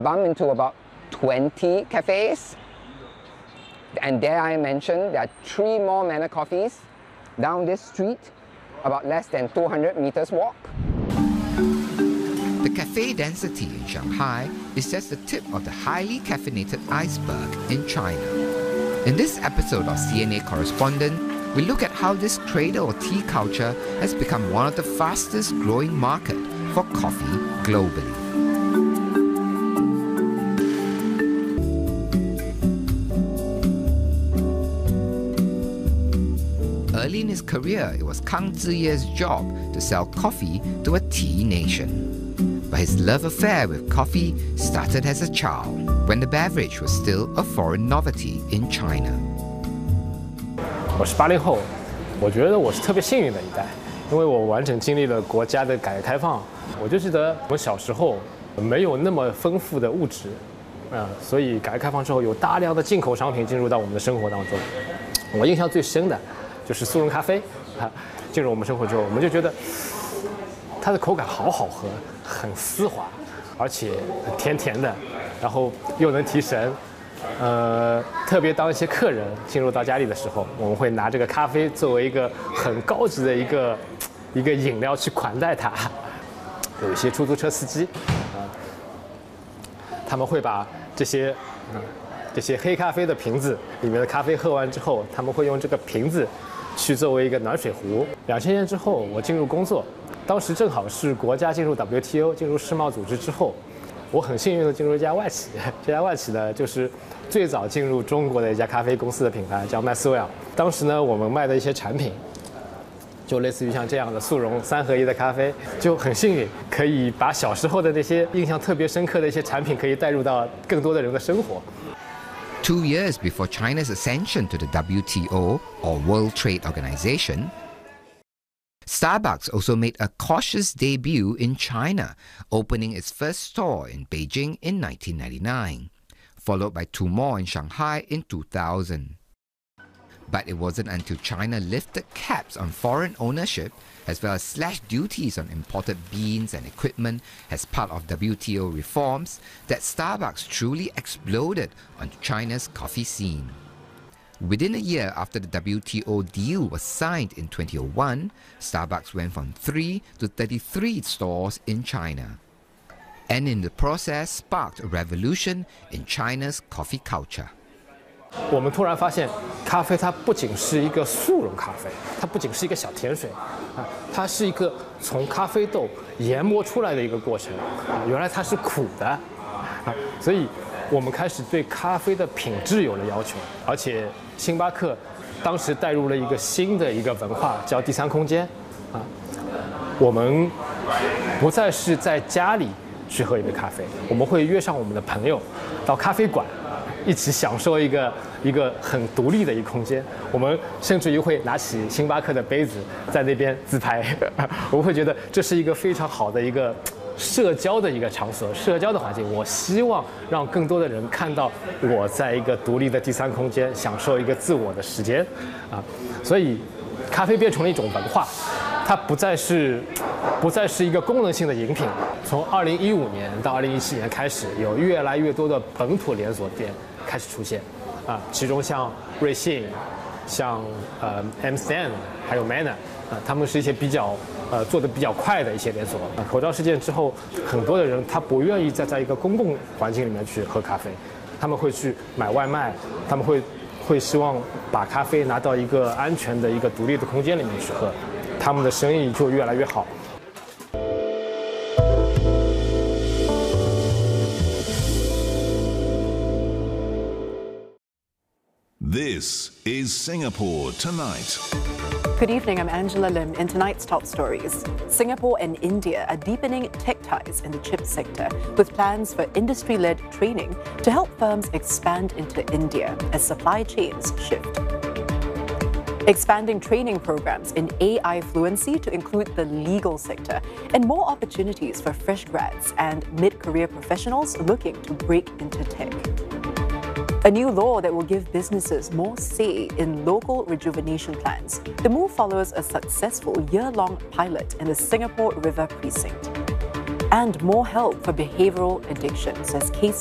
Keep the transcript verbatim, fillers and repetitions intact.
Bump into about twenty cafes. And there I mentioned there are three more Manor Coffees down this street, about less than two hundred meters walk. The cafe density in Shanghai is just the tip of the highly caffeinated iceberg in China. In this episode of C N A Correspondent, we look at how this trader or tea culture has become one of the fastest growing market for coffee globally. Early in his career, it was Kang Ziye's job to sell coffee to a tea nation. But his love affair with coffee started as a child, when the beverage was still a foreign novelty in China. 我是八零后，我觉得我是特别幸运的一代，因为我完整经历了国家的改革开放。我就记得我小时候没有那么丰富的物质，啊、呃，所以改革开放之后有大量的进口商品进入到我们的生活当中。我印象最深的就是速溶咖啡，啊，进入我们生活之后，我们就觉得它的口感好好喝，很丝滑，而且甜甜的，然后又能提神。呃，特别当一些客人进入到家里的时候，我们会拿这个咖啡作为一个很高级的一个一个饮料去款待它。有一些出租车司机，啊、呃，他们会把这些啊、呃、这些黑咖啡的瓶子里面的咖啡喝完之后，他们会用这个瓶子去作为一个暖水壶。两千年之后，我进入工作，当时正好是国家进入 W T O 进入世贸组织之后。我很幸运的进入一家外企，这家外企呢就是最早进入中国的一家咖啡公司的品牌，叫麦斯威尔。当时呢，我们卖的一些产品，就类似于像这样的速溶三合一的咖啡，就很幸运可以把小时候的那些印象特别深刻的一些产品，可以带入到更多的人的生活。 Two years before China's ascension to the W T O, or World Trade Organization, Starbucks also made a cautious debut in China, opening its first store in Beijing in nineteen ninety-nine, followed by two more in Shanghai in two thousand. But it wasn't until China lifted caps on foreign ownership, as well as slashed duties on imported beans and equipment as part of W T O reforms, that Starbucks truly exploded onto China's coffee scene. Within a year after the W T O deal was signed in two thousand one, Starbucks went from three to thirty-three stores in China. And in the process sparked a revolution in China's coffee culture. 我们突然发现，咖啡它不仅是一个速溶咖啡，它不仅是一个小甜水，啊，它是一个从咖啡豆研磨出来的一个过程，啊，原来它是苦的，啊，所以我们开始对咖啡的品质有了要求，而且星巴克当时带入了一个新的一个文化，叫第三空间，啊，我们不再是在家里去喝一杯咖啡，我们会约上我们的朋友到咖啡馆。一起享受一个一个很独立的一个空间，我们甚至于会拿起星巴克的杯子在那边自拍，我们会觉得这是一个非常好的一个社交的一个场所，社交的环境。我希望让更多的人看到我在一个独立的第三空间享受一个自我的时间，啊，所以咖啡变成了一种文化，它不再是不再是一个功能性的饮品。从二零一五年到二零一七年开始，有越来越多的本土连锁店开始出现，啊，其中像瑞幸、像呃 M Stand 还有 Manner， 啊，他们是一些比较呃做的比较快的一些连锁。啊，口罩事件之后，很多的人他不愿意再在一个公共环境里面去喝咖啡，他们会去买外卖，他们会会希望把咖啡拿到一个安全的一个独立的空间里面去喝，他们的生意就越来越好。 This is Singapore Tonight. Good evening, I'm Angela Lim. In tonight's top stories, Singapore and India are deepening tech ties in the chip sector with plans for industry-led training to help firms expand into India as supply chains shift. Expanding training programs in A I fluency to include the legal sector and more opportunities for fresh grads and mid-career professionals looking to break into tech. A new law that will give businesses more say in local rejuvenation plans. The move follows a successful year-long pilot in the Singapore River Precinct. and more help for behavioral addiction, says Casey